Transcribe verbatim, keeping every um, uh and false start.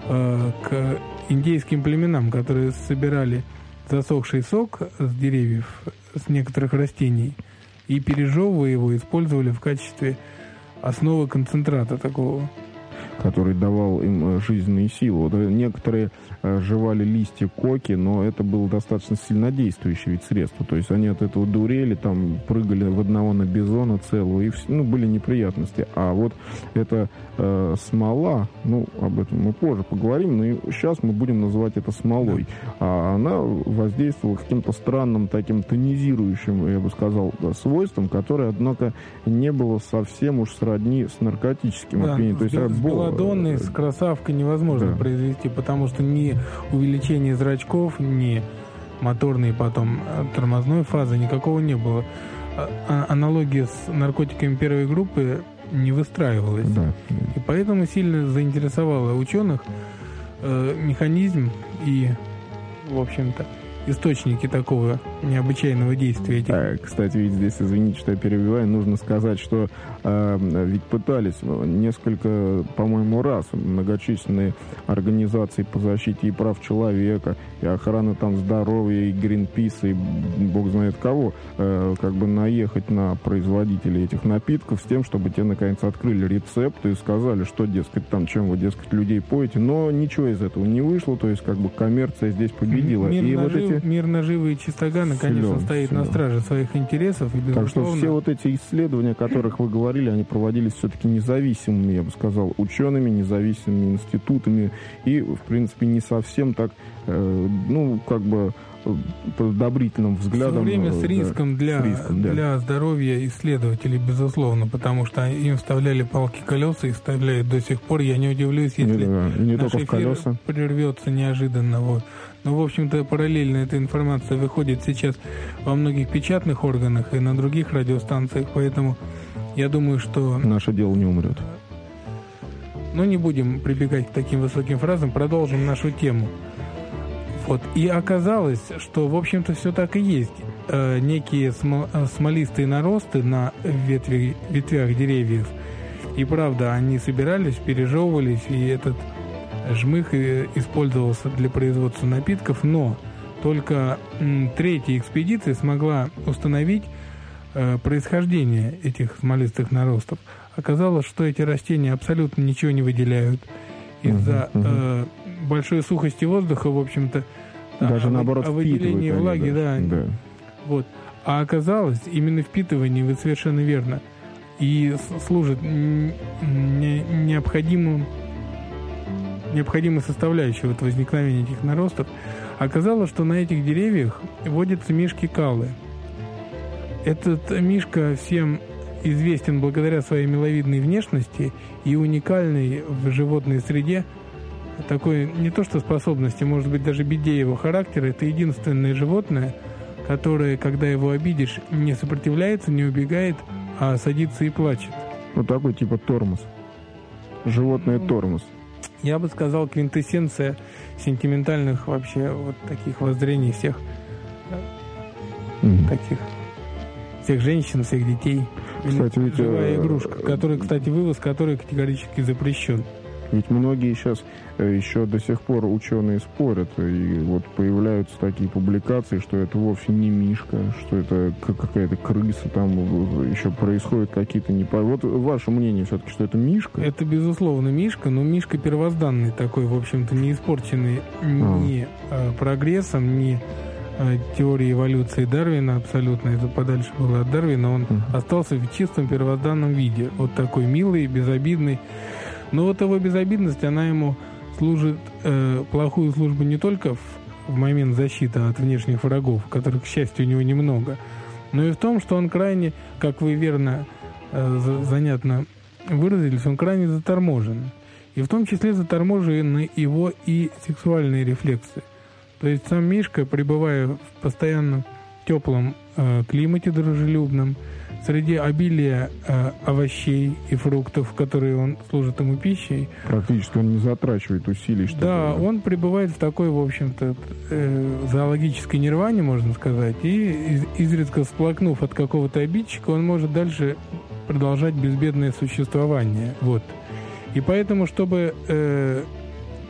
э, к индейским племенам, которые собирали засохший сок с деревьев, с некоторых растений, и, пережевывая его, использовали в качестве основы концентрата такого, который давал им жизненные силы. Вот некоторые жевали листья коки, но это было достаточно сильнодействующее ведь средство. То есть они от этого дурели, там прыгали в одного на бизона целого, и все, ну, были неприятности. А вот эта э, смола, ну, об этом мы позже поговорим, но сейчас мы будем называть это смолой. А она воздействовала каким-то странным таким тонизирующим, я бы сказал, свойством, которое, однако, не было совсем уж сродни с наркотическим да, опьянением. То есть, с белладонной, с красавкой невозможно да. произвести, потому что ни увеличение зрачков, ни моторной потом тормозной фазы никакого не было. А- аналогия с наркотиками первой группы не выстраивалась. Да. И поэтому сильно заинтересовало ученых э, механизм и, в общем-то, источники такого необычайного действия этих. А, кстати, ведь здесь, извините, что я перебиваю, нужно сказать, что э, ведь пытались несколько, по-моему, раз многочисленные организации по защите и прав человека, и охраны там здоровья, и Гринписа, и бог знает кого, э, как бы наехать на производителей этих напитков с тем, чтобы те, наконец, открыли рецепт и сказали, что, дескать, там, чем вы, дескать, людей поете, но ничего из этого не вышло, то есть, как бы, коммерция здесь победила. Мир, и нажив, вот эти... мир наживы и чистогана, конечно, силен, стоит силен. на страже своих интересов. И, безусловно... Так что все вот эти исследования, о которых вы говорили, они проводились все-таки независимыми, я бы сказал, учеными, независимыми институтами и, в принципе, не совсем так, э, ну, как бы, под одобрительным взглядом. Все время с риском, да, для, с риском да. для здоровья исследователей, безусловно, потому что им вставляли палки-колеса и вставляют до сих пор. Я не удивлюсь, если да, не наш только в эфир колеса. прервется неожиданно. Вот. Но, в общем-то, параллельно эта информация выходит сейчас во многих печатных органах и на других радиостанциях, поэтому я думаю, что... Наше дело не умрет. Но не будем прибегать к таким высоким фразам, продолжим нашу тему. Вот. И оказалось, что, в общем-то, все так и есть. Э, некие смо- смолистые наросты на ветви, ветвях деревьев, и правда, они собирались, пережевывались, и этот жмых использовался для производства напитков, но только м, третья экспедиция смогла установить э, происхождение этих смолистых наростов. Оказалось, что эти растения абсолютно ничего не выделяют из-за uh-huh, uh-huh. Э, большой сухости воздуха, в общем-то, даже о, наоборот о выделении они, влаги, да. да. да. Вот. А оказалось, именно впитывание, вы совершенно верно, и служит не, необходимым необходимой составляющей вот возникновения этих наростов. Оказалось, что на этих деревьях водятся мишки-каллы. Этот мишка всем известен благодаря своей миловидной внешности и уникальной в животной среде такой, не то что способности, может быть, даже беде его характера. Это единственное животное, которое, когда его обидишь, не сопротивляется, не убегает, а садится и плачет. Вот такой типа тормоз. Животное тормоз. Я бы сказал, квинтэссенция сентиментальных вообще вот таких воззрений всех mm-hmm. таких всех женщин, всех детей. Кстати, ведь, живая игрушка, которая, кстати, вывоз которой категорически запрещен. Ведь многие сейчас еще до сих пор ученые спорят, и вот появляются такие публикации, что это вовсе не мишка, что это какая-то крыса, там еще происходят какие-то непонятные... Вот ваше мнение все-таки, что это мишка? Это, безусловно, мишка, но мишка первозданный такой, в общем-то, не испорченный ни а. прогрессом, ни теорией эволюции Дарвина абсолютно, это подальше было от Дарвина, он uh-huh. остался в чистом первозданном виде, вот такой милый, безобидный. Но вот его безобидность, она ему служит э, плохую службу не только в, в момент защиты от внешних врагов, которых, к счастью, у него немного, но и в том, что он крайне, как вы верно, э, за, занятно выразились, он крайне заторможен. И в том числе заторможены его и сексуальные рефлексы. То есть сам мишка, пребывая в постоянно теплом э, климате дружелюбном, среди обилия э, овощей и фруктов, которые он служит ему пищей. Практически он не затрачивает усилий, чтобы... Да, он пребывает в такой, в общем-то, э, зоологической нирване, можно сказать, и из, изредка всплакнув от какого-то обидчика, он может дальше продолжать безбедное существование. Вот. И поэтому, чтобы э,